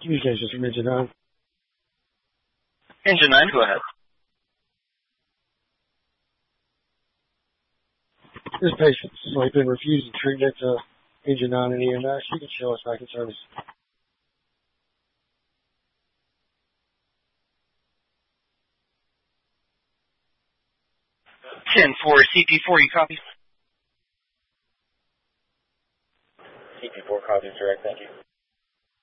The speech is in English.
Communications from Engine 9. Engine 9, go ahead. This patient's been refusing treatment to Engine 9 and EMS. You can show us back in service. 10-4, CP4, you copy? CP4 copies direct, thank you.